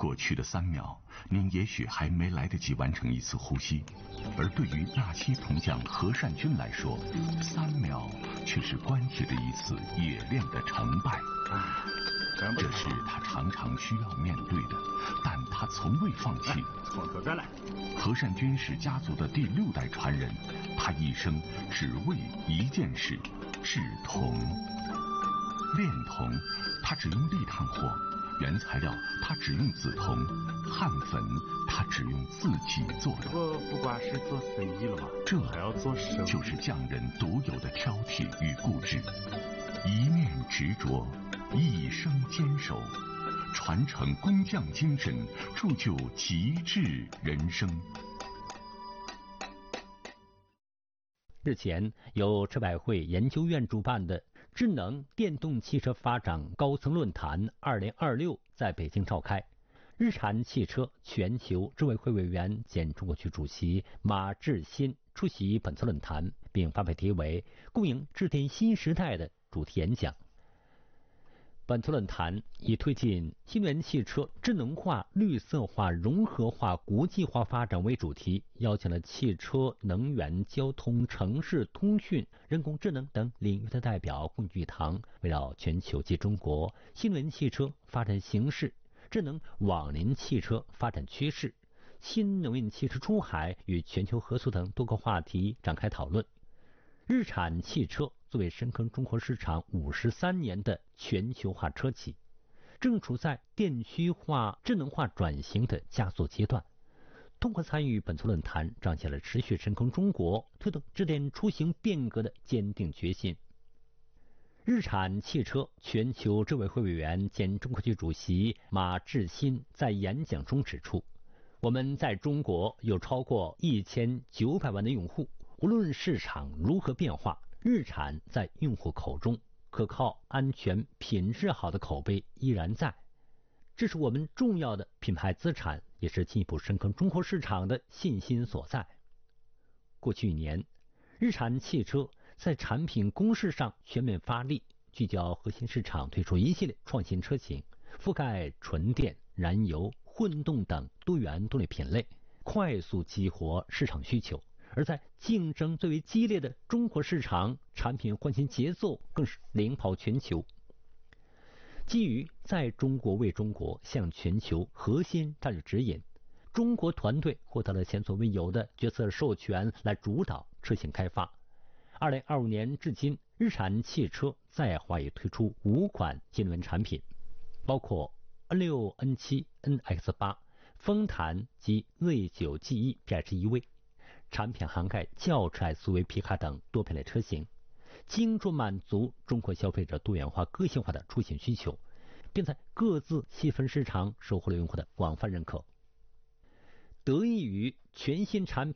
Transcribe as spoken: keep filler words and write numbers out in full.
过去的三秒，您也许还没来得及完成一次呼吸，而对于纳西铜匠何善军来说，三秒却是关系着一次冶炼的成败。这是他常常需要面对的，但他从未放弃。 从头再来。 何善军是家族的第六代传人，他一生只为一件事：制铜。炼铜，他只用沥炭火。原材料，他只用紫铜；焊粉，他只用自己做的。 我不光是做生意了吗？ 这还要做生意， 就是匠人独有的挑剔与固执，一念执着，一生坚守，传承工匠精神，铸就极致人生。 日前，由车百惠研究院主办的智能电动汽车发展高层论坛二零二六在北京召开。日产汽车全球执委会委员兼中国区主席马志新出席本次论坛，并发表题为“共赢智电新时代”的主题演讲。本次论坛以推进新能源汽车智能化、绿色化、融合化、国际化发展为主题，邀请了汽车、能源、交通、城市通讯、人工智能等领域的代表共聚一堂，围绕全球及中国新能源汽车发展形势、智能网联汽车发展趋势、新能源汽车出海与全球合作等多个话题展开讨论。日产汽车作为深耕中国市场五十三年的全球化车企，正处在电驱化、智能化转型的加速阶段。通过参与本次论坛，彰显了持续深耕中国、推动智电出行变革的坚定决心。日产汽车全球执委会委员兼中国区主席马志新在演讲中指出，我们在中国有超过一千九百万的用户，无论市场如何变化，日产在用户口中可靠、安全、品质好的口碑依然在，这是我们重要的品牌资产，也是进一步深耕中国市场的信心所在。过去一年，日产汽车在产品攻势上全面发力，聚焦核心市场，推出一系列创新车型，覆盖纯电、燃油、混动等多元动力品类，快速激活市场需求。而在竞争最为激烈的中国市场，产品换新节奏更是领跑全球。基于在中国为中国向全球核心战略指引，中国团队获得了前所未有的决策授权来主导车型开发。二零二五年至今，日产汽车在华已推出五款新能源产品，包括 N 六、N 七、N X 八、风谈及 Z 九 G E P H E V。产品涵盖轿车、S U V、皮卡等多品类车型，精准满足中国消费者多元化、个性化的出行需求，并在各自细分市场收获了用户的广泛认可。得益于全新产品